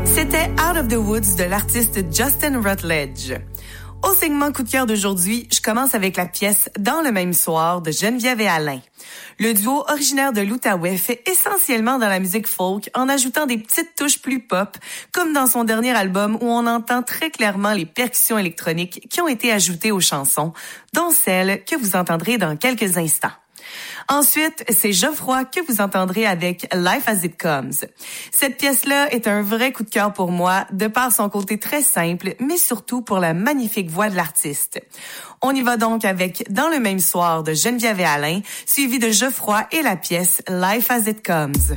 C'était Out of the Woods de l'artiste Justin Rutledge. Au segment coup de cœur d'aujourd'hui, je commence avec la pièce Dans le même soir de Geneviève et Alain. Le duo originaire de l'Outaouais fait essentiellement dans la musique folk en ajoutant des petites touches plus pop, comme dans son dernier album où on entend très clairement les percussions électroniques qui ont été ajoutées aux chansons, dont celle que vous entendrez dans quelques instants. Ensuite, c'est Geoffroy que vous entendrez avec Life as It Comes. Cette pièce-là est un vrai coup de cœur pour moi, de par son côté très simple, mais surtout pour la magnifique voix de l'artiste. On y va donc avec Dans le même soir de Geneviève et Alain, suivi de Geoffroy et la pièce Life as It Comes.